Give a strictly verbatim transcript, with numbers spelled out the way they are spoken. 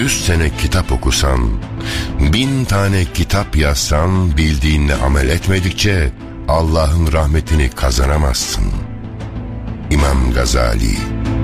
yüz sene kitap okusan, bin tane kitap yazsan, bildiğinle amel etmedikçe Allah'ın rahmetini kazanamazsın. İmam Gazali.